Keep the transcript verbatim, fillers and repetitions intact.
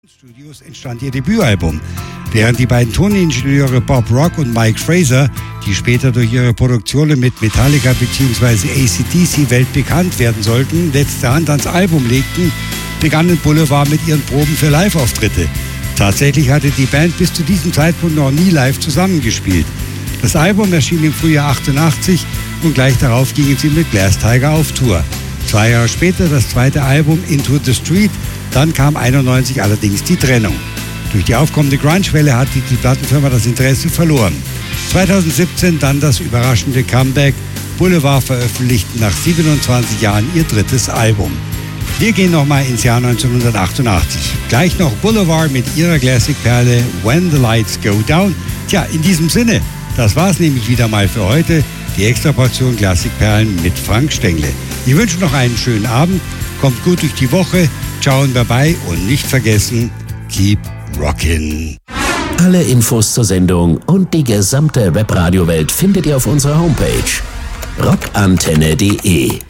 Studios entstand ihr Debütalbum. Während die beiden Toningenieure Bob Rock und Mike Fraser, die später durch ihre Produktionen mit Metallica bzw. A C D C weltbekannt werden sollten, letzte Hand ans Album legten, begannen Boulevard mit ihren Proben für Live-Auftritte. Tatsächlich hatte die Band bis zu diesem Zeitpunkt noch nie live zusammengespielt. Das Album erschien im Frühjahr achtundachtzig und gleich darauf gingen sie mit Glass Tiger auf Tour. Zwei Jahre später das zweite Album Into the Street, dann kam einundneunzig allerdings die Trennung. Durch die aufkommende Grunge-Welle hatte die Plattenfirma das Interesse verloren. zweitausendsiebzehn dann das überraschende Comeback. Boulevard veröffentlichten nach siebenundzwanzig Jahren ihr drittes Album. Wir gehen nochmal ins Jahr neunzehnhundertachtundachtzig. Gleich noch Boulevard mit ihrer Classic-Perle When the Lights Go Down. Tja, in diesem Sinne, das war's nämlich wieder mal für heute. Die Extraportion Klassikperlen mit Frank Stengle. Ich wünsche noch einen schönen Abend, kommt gut durch die Woche, ciao und bye und nicht vergessen, keep rockin'. Alle Infos zur Sendung und die gesamte Webradio-Welt findet ihr auf unserer Homepage rockantenne punkt de.